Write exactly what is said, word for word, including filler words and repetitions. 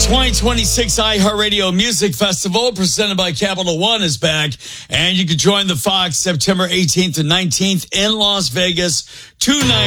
twenty twenty-six iHeartRadio Music Festival presented by Capital One is back, and you can join the Fox September eighteenth and nineteenth in Las Vegas. Two nights.